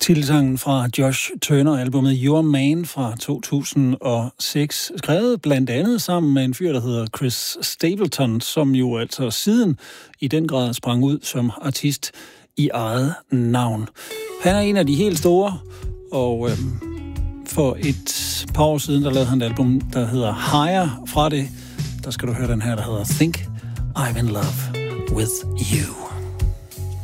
Titelsangen fra Josh Turner-albumet Your Man fra 2006, skrevet blandt andet sammen med en fyr, der hedder Chris Stapleton, som jo altså siden i den grad sprang ud som artist i eget navn. Han er en af de helt store, og for et par år siden, der lavede han et album, der hedder Higher. Fra det, der skal du høre den her, der hedder Think I'm in Love with You.